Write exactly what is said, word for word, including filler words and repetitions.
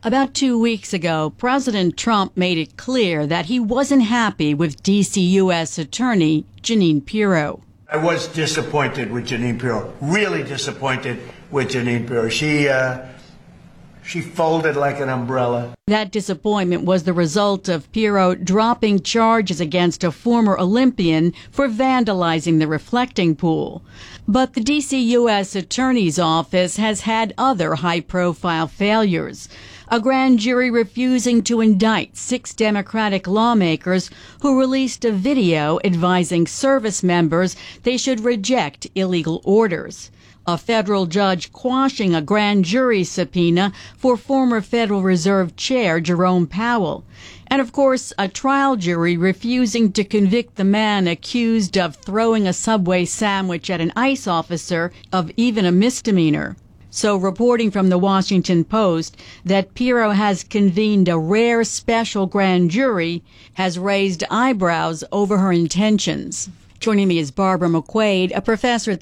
About two weeks ago, President Trump made it clear that he wasn't happy with D C U S Attorney Jeanine Pirro. I was disappointed with Jeanine Pirro, really disappointed with Jeanine Pirro. She, uh, she folded like an umbrella. That disappointment was the result of Pirro dropping charges against a former Olympian for vandalizing the reflecting pool. But the D C U S Attorney's Office has had other high-profile failures. A grand jury refusing to indict six Democratic lawmakers who released a video advising service members they should reject illegal orders. A federal judge quashing a grand jury subpoena for former Federal Reserve Chair Jerome Powell. And, of course, a trial jury refusing to convict the man accused of throwing a Subway sandwich at an ICE officer of even a misdemeanor. So, reporting from the Washington Post that Pirro has convened a rare special grand jury has raised eyebrows over her intentions. Joining me is Barbara McQuaid, a professor at